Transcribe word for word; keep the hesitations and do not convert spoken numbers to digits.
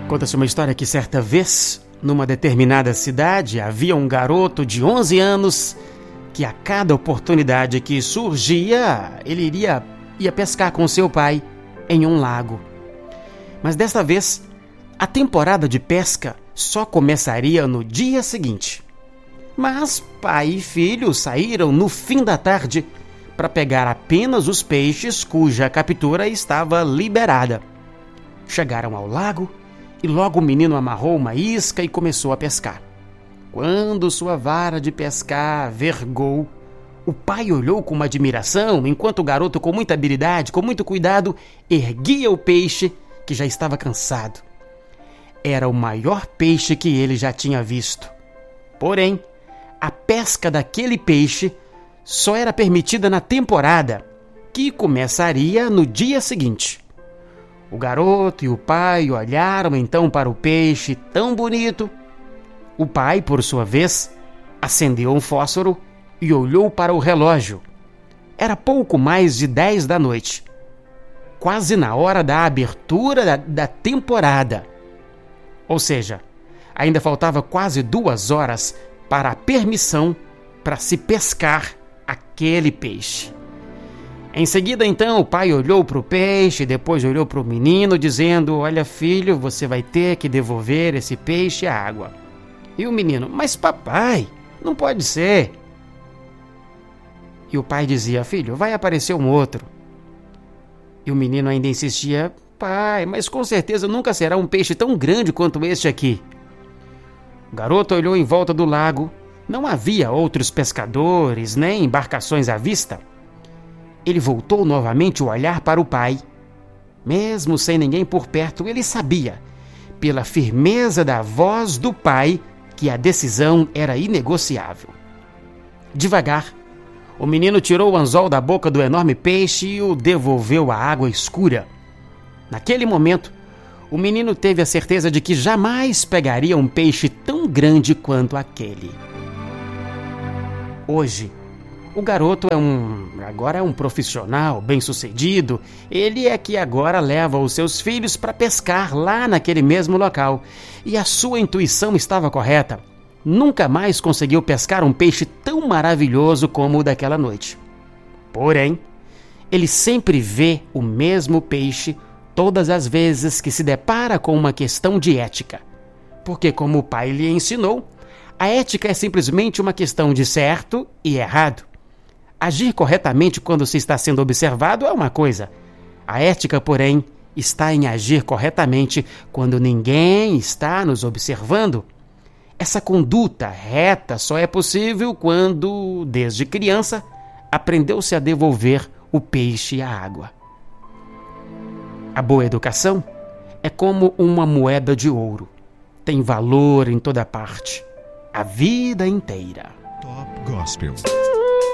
Conta-se uma história que certa vez, numa determinada cidade, havia um garoto de onze anos que a cada oportunidade que surgia, ele iria ia pescar com seu pai em um lago. Mas desta vez, a temporada de pesca só começaria no dia seguinte. Mas pai e filho saíram no fim da tarde para pegar apenas os peixes cuja captura estava liberada. Chegaram ao lago e logo o menino amarrou uma isca e começou a pescar. Quando sua vara de pescar vergou, o pai olhou com uma admiração, enquanto o garoto, com muita habilidade, com muito cuidado, erguia o peixe que já estava cansado. Era o maior peixe que ele já tinha visto. Porém, a pesca daquele peixe só era permitida na temporada, que começaria no dia seguinte. O garoto e o pai olharam então para o peixe tão bonito. O pai, por sua vez, acendeu um fósforo e olhou para o relógio. Era pouco mais de dez da noite, quase na hora da abertura da, da temporada. Ou seja, ainda faltava quase duas horas para a permissão para se pescar aquele peixe. Em seguida, então, o pai olhou para o peixe, depois olhou para o menino, dizendo: "Olha, filho, você vai ter que devolver esse peixe à água." E o menino: "Mas papai, não pode ser." E o pai dizia: "Filho, vai aparecer um outro." E o menino ainda insistia: "Pai, mas com certeza nunca será um peixe tão grande quanto este aqui." O garoto olhou em volta do lago. Não havia outros pescadores, nem embarcações à vista. Ele voltou novamente o olhar para o pai. Mesmo sem ninguém por perto, ele sabia, pela firmeza da voz do pai, que a decisão era inegociável. Devagar, o menino tirou o anzol da boca do enorme peixe e o devolveu à água escura. Naquele momento, o menino teve a certeza de que jamais pegaria um peixe tão grande quanto aquele. Hoje, o garoto é um, agora é um profissional bem-sucedido. Ele é que agora leva os seus filhos para pescar lá naquele mesmo local. E a sua intuição estava correta. Nunca mais conseguiu pescar um peixe tão maravilhoso como o daquela noite. Porém, ele sempre vê o mesmo peixe todas as vezes que se depara com uma questão de ética. Porque, como o pai lhe ensinou, a ética é simplesmente uma questão de certo e errado. Agir corretamente quando se está sendo observado é uma coisa. A ética, porém, está em agir corretamente quando ninguém está nos observando. Essa conduta reta só é possível quando, desde criança, aprendeu-se a devolver o peixe à água. A boa educação é como uma moeda de ouro. Tem valor em toda parte, a vida inteira. Top Gospel.